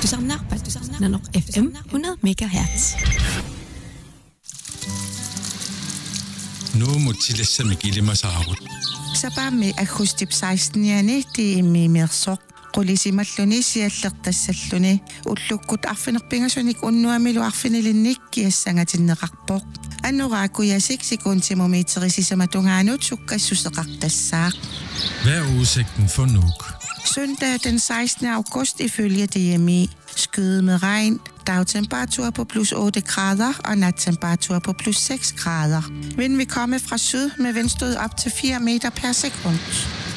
Nanok FM 100 MHz. Nu må tillæse med gilde saarut. Sabami akustip 16-jani tiimmiimirsok qulisimaluni siallertassalluni ullukkut arfinerpingasunik unnuamilu arfinilinnik kiassangatinneqarpoq annoraakuyasik sekuntimeterisisamatungaanuut sukkassuseqartassaaq. Hvad er udsigten for Nuuk? Søndag den 16. august ifølge DMI. Skyde med regn, dagtemperatur på plus 8 grader og nattemperatur på plus 6 grader. Vind vil komme fra syd med vindstød op til 4 meter per sekund.